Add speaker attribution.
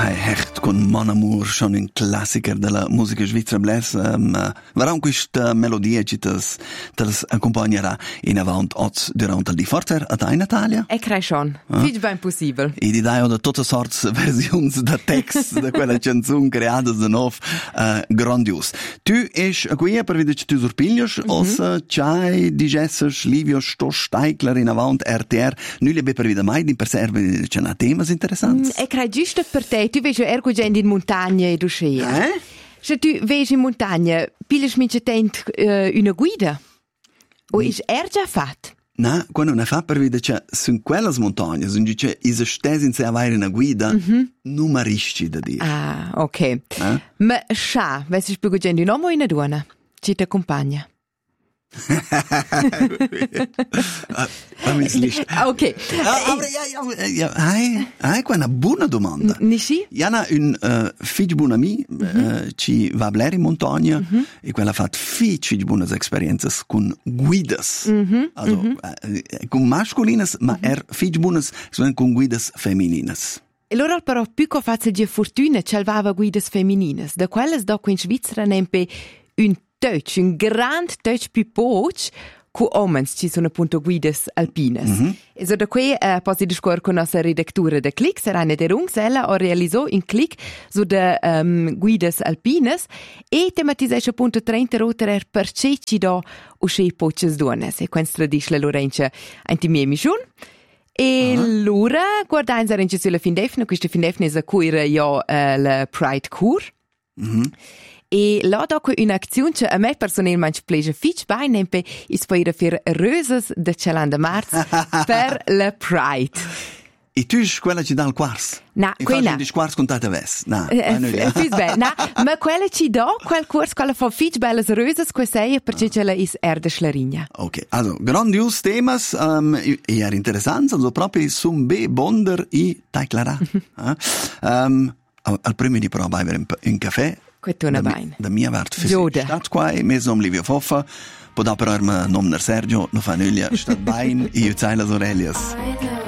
Speaker 1: Hecht con Mon Amour, schon un classiker della musica svizzera bless. Varan questa melodia ci tas accompagnerà in avant oz durante il di forter a te in Italia?
Speaker 2: E crei schon. Fich ben possibile.
Speaker 1: I di dai da tutte sorts versioni da text da quella canzone creata da nov grandios. Tu es qui per vedere tu surpiglios os chai digesses Livio sto Steigler in avant RTR. Nulle be per vedere mai di per serve c'è una temas interessanti.
Speaker 2: E crei giusto per te, tu vedi ergo gente in montagna e du scia. Se tu vedi in montagna, piglias mince tent una guida? O is già fatto?
Speaker 1: No, quando ne fa per vedere che su quelle montagne, se dice is stesi in se avere una guida, non marisci da dire.
Speaker 2: Ah, ok. Ma scia, vedi spiego gente un uomo o una donna? Ci ti accompagna? Ok.
Speaker 1: Hai una buona domanda.
Speaker 2: Nishi?
Speaker 1: Jana un figlio buon ami ci va a blere in montagna e quella fa figlio buone esperienze con guidas. Also con masculinas, ma figlio buone con guidas femminines.
Speaker 2: E loro però più che faccia di fortuna c'è guidas femminines. Da quelle dopo in Svizzera nempe un grand Deutsch più poch cu omens ci sono appunto guidas alpines. E so da qui posso discorrere con la nostra redaktura de Click, Serena de Rungsella, ho realizzato in Click so da guidas alpines e tematizzesce appunto 30 rotere per ci do usci poches dones. E questo tradisce la Lorenza anti mie mission. E allora guardai in sulla Findefne, questa Findefne è a cui io la Pride Cur. E là dopo un'azione che a me personalmente piace fitch bei nempe is per fare roses de Celanda Mars per la Pride.
Speaker 1: E tu quella ci dà il quarz?
Speaker 2: No, quella.
Speaker 1: Di quarz contate ves. No,
Speaker 2: ma quella ci dà quel quarz quella fa fitch belle roses questa perché ce la is de Schlarigna.
Speaker 1: Ok, also grandios temas e era interessante, also proprio sum be bonder i taiklara. Al primo di prova avere un caffè.
Speaker 2: Quetuna bain.
Speaker 1: Da mia vart fisica. Stat qua, mes nom Livio Foffa, po da per arma nom Sergio, no fa nuglia, stat bain, io zai las Aurelias.